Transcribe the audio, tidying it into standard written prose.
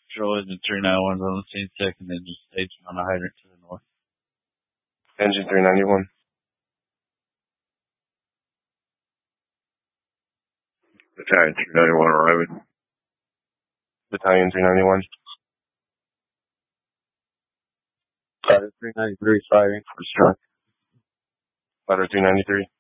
Patrol Engine 391's on the scene, second engine station on a hydrant to the north. Engine 391. Battalion 391 arriving. Battalion 391. Ladder 393 firing for strike. Ladder 393.